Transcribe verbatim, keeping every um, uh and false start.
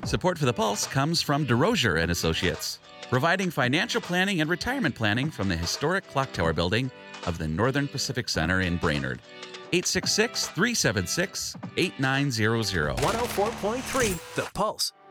Support for the Pulse comes from DeRosier and Associates, providing financial planning and retirement planning from the historic Clock Tower building of the Northern Pacific Center in Brainerd. eight six six, three seven six, eight nine zero zero. one oh four point three The Pulse.